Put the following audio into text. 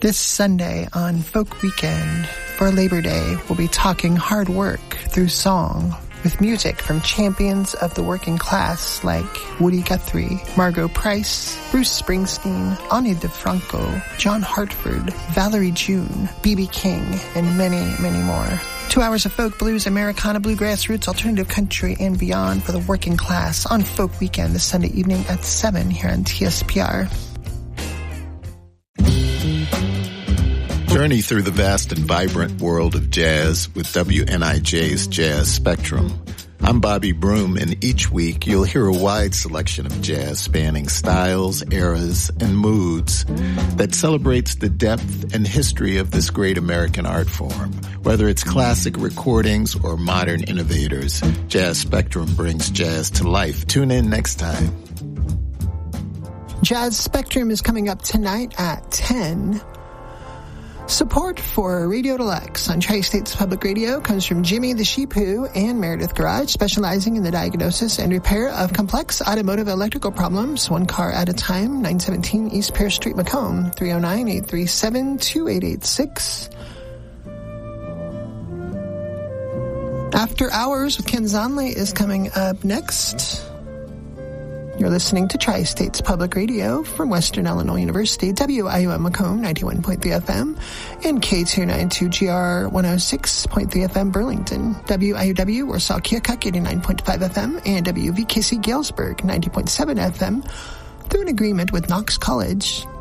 This Sunday on Folk Weekend for Labor Day, we'll be talking hard work through song with music from champions of the working class like Woody Guthrie, Margot Price, Bruce Springsteen, Ani DeFranco, John Hartford, Valerie June, B.B. King, and many, many more. 2 hours of folk, blues, Americana, bluegrass, roots, alternative country, and beyond for the working class on Folk Weekend this Sunday evening at 7 here on TSPR. Journey through the vast and vibrant world of jazz with WNIJ's Jazz Spectrum. I'm Bobby Broom, and each week you'll hear a wide selection of jazz spanning styles, eras, and moods that celebrates the depth and history of this great American art form. Whether it's classic recordings or modern innovators, Jazz Spectrum brings jazz to life. Tune in next time. Jazz Spectrum is coming up tonight at 10. Support for Radio Deluxe on Tri-States Public Radio comes from Jimmy the Sheep Who and Meredith Garage, specializing in the diagnosis and repair of complex automotive electrical problems, one car at a time. 917 East Pierce Street, Macomb, 309-837-2886. After Hours with Ken Zonley is coming up next. You're listening to Tri-States Public Radio from Western Illinois University, WIUM Macomb, 91.3 FM, and K292GR 106.3 FM Burlington, WIUW Warsaw Keokuk, 89.5 FM, and WVKC Galesburg, 90.7 FM, through an agreement with Knox College.